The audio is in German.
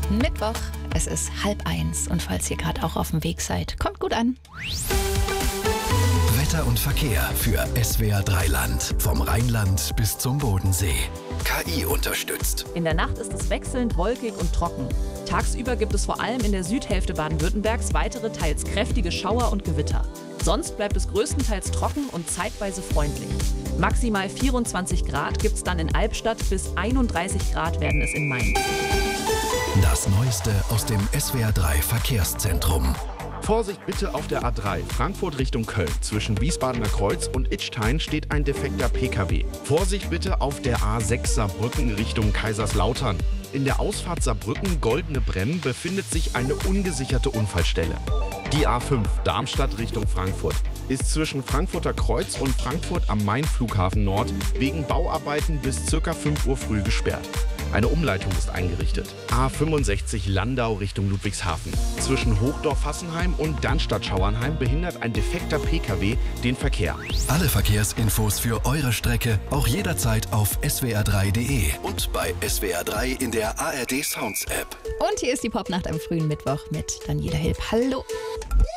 Mittwoch, es ist 12:30 und falls ihr gerade auch auf dem Weg seid, kommt gut an. Wetter und Verkehr für SWR 3 Land. Vom Rheinland bis zum Bodensee. KI unterstützt. In der Nacht ist es wechselnd wolkig und trocken. Tagsüber gibt es vor allem in der Südhälfte Baden-Württembergs weitere teils kräftige Schauer und Gewitter. Sonst bleibt es größtenteils trocken und zeitweise freundlich. Maximal 24 Grad gibt es dann in Albstadt, bis 31 Grad werden es in Mainz. Das Neueste aus dem SWR 3 Verkehrszentrum. Vorsicht bitte auf der A3, Frankfurt Richtung Köln. Zwischen Wiesbadener Kreuz und Idstein steht ein defekter PKW. Vorsicht bitte auf der A6 Saarbrücken Richtung Kaiserslautern. In der Ausfahrt Saarbrücken Goldene Bremm befindet sich eine ungesicherte Unfallstelle. Die A5 Darmstadt Richtung Frankfurt ist zwischen Frankfurter Kreuz und Frankfurt am Main-Flughafen Nord wegen Bauarbeiten bis ca. 5 Uhr früh gesperrt. Eine Umleitung ist eingerichtet. A65 Landau Richtung Ludwigshafen. Zwischen Hochdorf-Hassenheim und Dannstadt-Schauernheim behindert ein defekter PKW den Verkehr. Alle Verkehrsinfos für eure Strecke auch jederzeit auf swr3.de und bei SWR 3 in der ARD Sounds App. Und hier ist die Popnacht am frühen Mittwoch mit Daniela Hilb. Hallo.